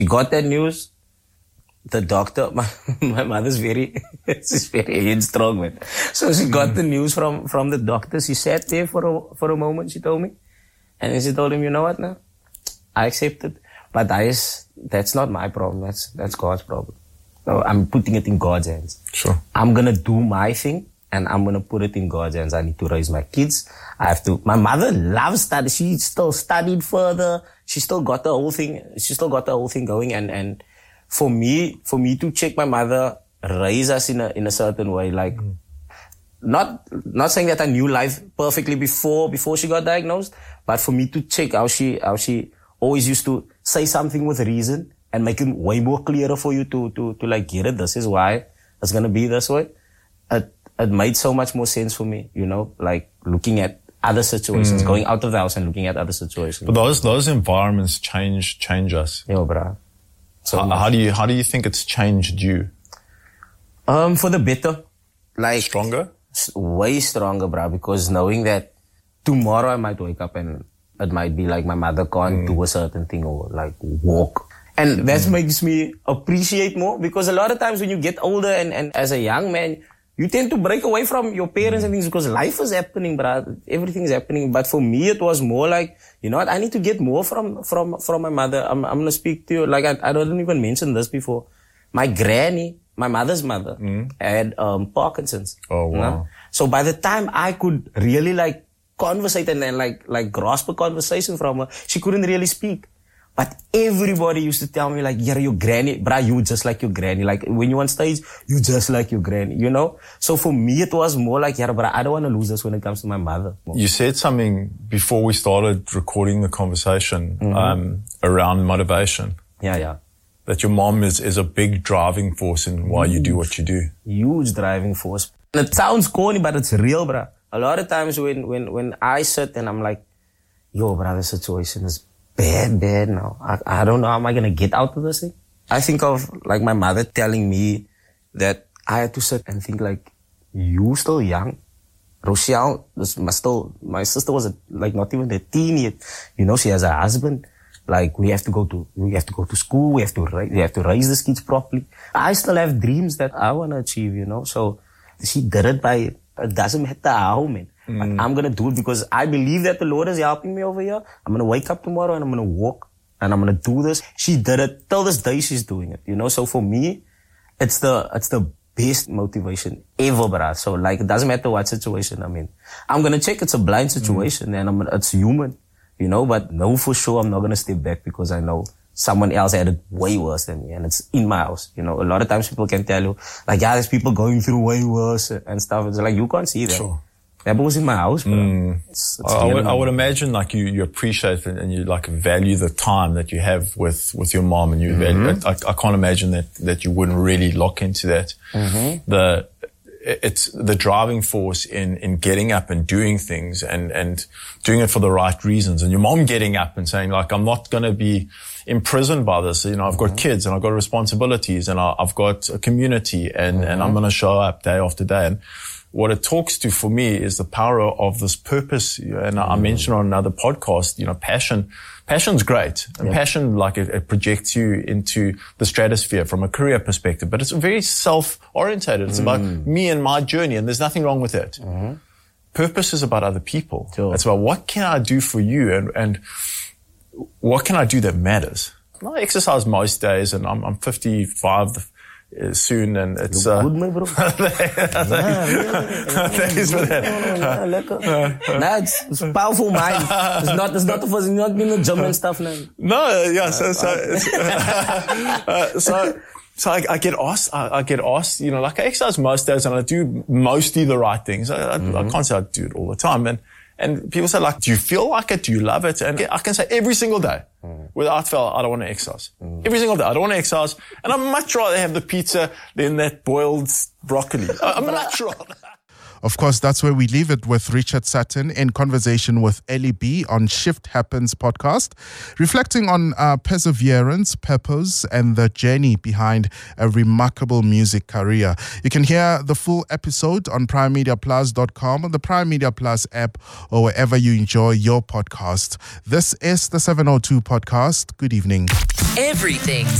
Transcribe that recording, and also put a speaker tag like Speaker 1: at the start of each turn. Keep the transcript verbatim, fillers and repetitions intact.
Speaker 1: We got that news. The doctor, my, my mother's very, she's very headstrong, man. So she got mm. the news from, from the doctor. She sat there for a, for a moment, she told me. And then she told him, you know what now? I accept it. But that is, that's not my problem. That's, that's God's problem. So I'm putting it in God's hands.
Speaker 2: Sure.
Speaker 1: I'm going to do my thing and I'm going to put it in God's hands. I need to raise my kids. I have to, my mother loves study. She still studied further. She still got the whole thing, she still got the whole thing going. And, and for me, for me to check my mother raise us in a, in a certain way, like, mm. not, not saying that I knew life perfectly before, before she got diagnosed, but for me to check how she, how she always used to say something with reason and make it way more clearer for you to, to, to like get it. This is why it's going to be this way. It, it made so much more sense for me, you know, like looking at other situations, mm. going out of the house and looking at other situations.
Speaker 2: But those, those environments change, change us.
Speaker 1: Yo, bruh. So
Speaker 2: how, how do you, how do you think it's changed you?
Speaker 1: Um, for the better. Like.
Speaker 2: Stronger?
Speaker 1: Way stronger, bruh, because knowing that tomorrow I might wake up and it might be like my mother can't mm. do a certain thing or like walk. And that mm. makes me appreciate more because a lot of times when you get older and, and as a young man, you tend to break away from your parents mm. and things because life is happening, bruh. Everything's happening. But for me, it was more like, you know what, I need to get more from, from, from my mother. I'm, I'm going to speak to you. Like, I, I didn't even mention this before. My granny, my mother's mother, mm. had, um, Parkinson's.
Speaker 2: Oh, wow. You know?
Speaker 1: So by the time I could really like conversate and then like, like grasp a conversation from her, she couldn't really speak. But everybody used to tell me like, yeah, your granny, bruh, you just like your granny. Like when you're on stage, you just like your granny, you know? So for me, it was more like, yeah, bruh, I don't want to lose this when it comes to my mother.
Speaker 2: You said something before we started recording the conversation, mm-hmm. um, around motivation.
Speaker 1: Yeah, yeah.
Speaker 2: That your mom is, is a big driving force in why Huge. You do what you do.
Speaker 1: Huge driving force. And it sounds corny, but it's real, bruh. A lot of times when, when, when I sit and I'm like, yo, bruh, the situation is bad, bad now. I, I don't know how am I going to get out of this thing. I think of like my mother telling me that I had to sit and think like, you still young. Rochelle, this, my, still, my sister was a, like not even a teen yet. You know, she has a husband. Like we have to go to, we have to go to school. We have to, we have to raise the kids properly. I still have dreams that I want to achieve, you know. So she did it by, it doesn't matter how, man. Mm. But I'm going to do it because I believe that the Lord is helping me over here. I'm going to wake up tomorrow and I'm going to walk and I'm going to do this. She did it. Till this day she's doing it, you know. So for me, it's the, it's the best motivation ever, bruh. So like, it doesn't matter what situation I'm in. I'm going to check it's a blind situation mm. and I'm, it's human, you know, but no, for sure I'm not going to step back because I know someone else had it way worse than me and it's in my house. You know, a lot of times people can tell you like, yeah, there's people going through way worse and stuff. It's like, you can't see that. Sure. That was in my house, bro. Mm. It's, it's
Speaker 2: I, would, I would imagine like you, you appreciate it and you like value the time that you have with, with your mom and you mm-hmm. value, I, I can't imagine that, that you wouldn't really lock into that. Mm-hmm. The, it's the driving force in, in getting up and doing things and, and doing it for the right reasons. And your mom getting up and saying like, I'm not going to be imprisoned by this. You know, I've got mm-hmm. kids and I've got responsibilities and I, I've got a community and, mm-hmm. and I'm going to show up day after day. And what it talks to for me is the power of this purpose. And mm-hmm. I mentioned on another podcast, you know, passion. Passion's great. And yeah. passion, like it, it projects you into the stratosphere from a career perspective, but it's very self-orientated. It's mm. about me and my journey, and there's nothing wrong with it. Mm-hmm. Purpose is about other people. Sure. It's about what can I do for you and, and what can I do that matters. I exercise most days and I'm, I'm fifty-five soon and it's
Speaker 1: uh
Speaker 2: good,
Speaker 1: my bro. Thanks
Speaker 2: for that.
Speaker 1: Nah, it's, it's powerful mind. It's not it's not for it's not being a gym and stuff now.
Speaker 2: No, yeah, so so it's, uh, so so I, I get asked I, I get asked, you know, like I exercise most days and I do mostly the right things. I, I, mm-hmm. I can't say I do it all the time. And And people say like, do you feel like it? Do you love it? And I can say every single day, mm. without fail, I don't want to exercise. Mm. Every single day, I don't want to exercise. And I'd much rather have the pizza than that boiled broccoli. I'm much rather.
Speaker 3: Of course, that's where we leave it with Richard Sutton in conversation with Ellie B on Shift Happens podcast, reflecting on uh, perseverance, purpose, and the journey behind a remarkable music career. You can hear the full episode on prime media plus dot com, on the Prime Media Plus app, or wherever you enjoy your podcast. This is the seven oh two podcast. Good evening.
Speaker 4: Everything